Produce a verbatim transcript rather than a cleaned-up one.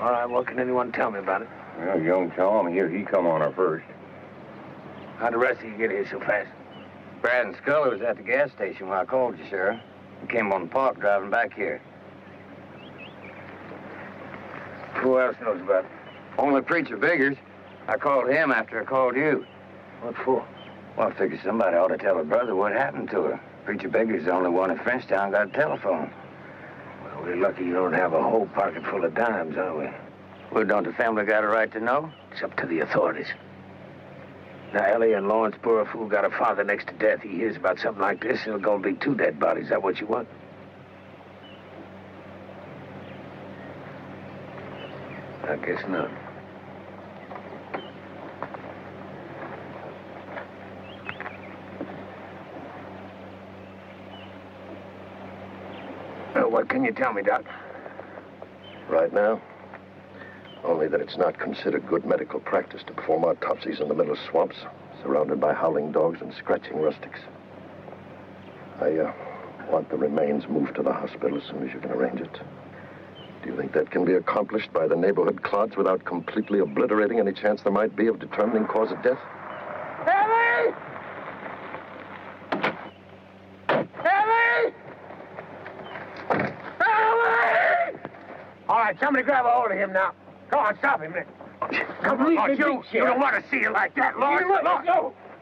All right, what can anyone tell me about it? Well, young Tom here, he come on her first. How'd the rest of you get here so fast? Brad and Scully was at the gas station when I called you, Sheriff. We came on the park driving back here. Who else knows about it? Only Preacher Biggers. I called him after I called you. What for? Well, I figured somebody ought to tell her brother what happened to her. Preacher Biggers, the only one in Frenchtown, got a telephone. Well, we're lucky you don't have a whole pocket full of dimes, aren't we? Well, don't the family got a right to know? It's up to the authorities. Now, Ellie and Lawrence, poor fool, got a father next to death. He hears about something like this, and there's gonna be two dead bodies. Is that what you want? I guess not. Uh, what can you tell me, Doc? Right now, only that it's not considered good medical practice to perform autopsies in the middle of swamps, surrounded by howling dogs and scratching rustics. I uh, want the remains moved to the hospital as soon as you can arrange it. Do you think that can be accomplished by the neighborhood clods without completely obliterating any chance there might be of determining cause of death? Ellie! Ellie! Ellie! All right, somebody grab a hold of him now. Go on, stop him. Come on, oh, you, you don't want to see you like that, Lord. Look, look,